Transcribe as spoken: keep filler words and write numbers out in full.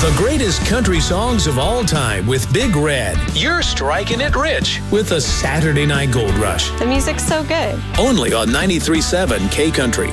The greatest country songs of all time with Big Red. You're striking it rich with a Saturday Night Gold Rush. The music's so good. Only on ninety-three point seven K Country.